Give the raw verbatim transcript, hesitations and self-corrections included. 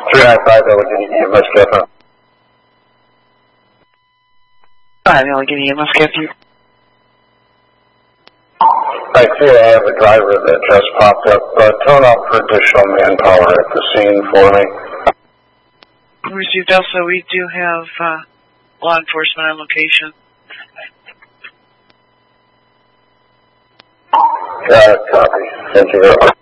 three nine five, Allegheny E M S Captain. Five, Allegheny E M S Captain. I see I have a driver that just popped up. Uh, turn off for additional manpower at the scene for me. Received. Also, we do have uh, law enforcement on location. Uh, copy. Thank you very much.